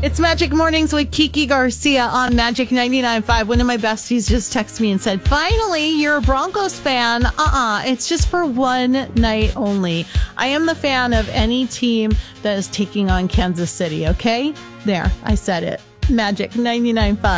It's Magic Mornings with Kiki Garcia on Magic 99.5. One of my besties just texted me and said, finally, you're a Broncos fan. It's just for one night only. I am the fan of any team that is taking on Kansas City, okay? There, I said it. Magic 99.5.